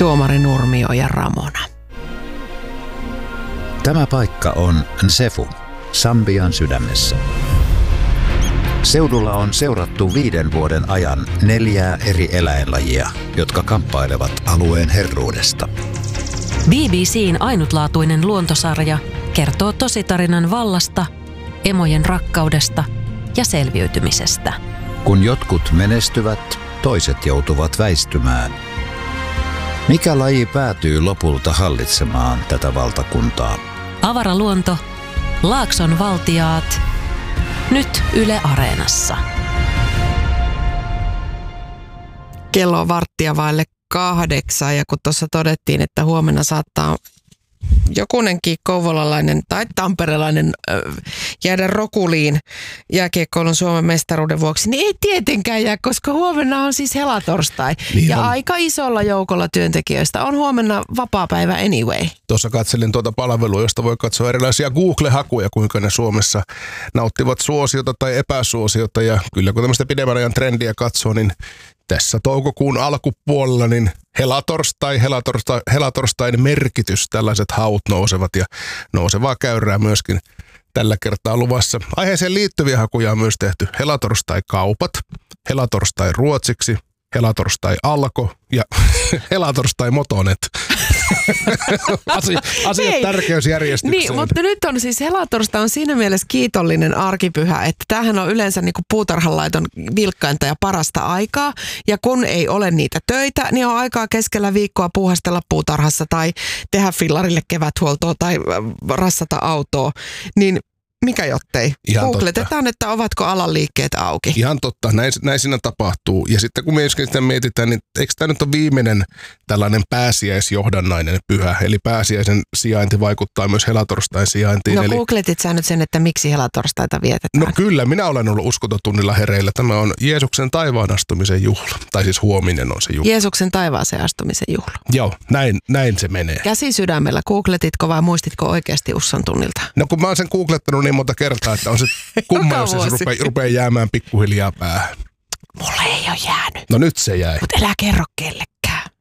tuomari Nurmio ja Ramona. Tämä paikka on Nsefu, Sambian sydämessä. Seudulla on seurattu 5 vuoden ajan 4 eri eläinlajia, jotka kamppailevat alueen herruudesta. BBC:n ainutlaatuinen luontosarja kertoo tositarinan vallasta, emojen rakkaudesta ja selviytymisestä. Kun jotkut menestyvät, toiset joutuvat väistymään. Mikä laji päätyy lopulta hallitsemaan tätä valtakuntaa? Avaraluonto, Laakson valtiaat, nyt Yle Areenassa. Kello on 7:15 ja kun tuossa todettiin, että huomenna saattaa jokunenkin kouvolalainen tai tamperelainen jäädä rokuliin jääkiekkoilun Suomen mestaruuden vuoksi, niin ei tietenkään jää, koska huomenna on siis helatorstai. Niin ja aika isolla joukolla työntekijöistä on huomenna vapaapäivä anyway. Tuossa katselin tuota palvelua, josta voi katsoa erilaisia Google-hakuja, kuinka ne Suomessa nauttivat suosiota tai epäsuosiota. Ja kyllä kun tämmöistä pidemmän ajan trendiä katsoo, niin tässä toukokuun alkupuolella niin helatorstain merkitys, tällaiset haut nousevat ja nousevaa käyrää myöskin tällä kertaa luvassa. Aiheeseen liittyviä hakuja on myös tehty helatorstai-kaupat, helatorstai ruotsiksi, helatorstai alko ja helatorstai motonet. Asiat tärkeysjärjestykseen. Niin, mutta nyt on siis helatorstai on siinä mielessä kiitollinen arkipyhä, että tämähän on yleensä niin kuin puutarhanlaiton vilkkainta ja parasta aikaa. Ja kun ei ole niitä töitä, niin on aikaa keskellä viikkoa puuhastella puutarhassa tai tehdä fillarille keväthuoltoa tai rassata autoa. Niin mikä jottei? Googletetaan, että ovatko alan liikkeet auki. Ihan totta, näin siinä tapahtuu. Ja sitten kun me sitä mietitään, niin eikö tämä nyt ole viimeinen tällainen pääsiäisjohdannainen pyhä? Eli pääsiäisen sijainti vaikuttaa myös helatorstain sijaintiin. No googletit sä nyt sen, että miksi helatorstaita vietetään? No kyllä, minä olen ollut uskontotunnilla hereillä. Tämä on Jeesuksen taivaan astumisen juhla. Tai siis huominen on se juhla. Jeesuksen taivaaseen astumisen juhla. Joo, näin se menee. Käsi sydämellä. Googletitko vai muistitko oikeasti Usson tunnilta? No kun mä oon sen googlettanut niin monta kertaa, että on se kumma, jos se rupeaa jäämään pikkuhiljaa päähän. Mulle ei ole jäänyt. No nyt se jäi. Mutta älä kerro kellekään.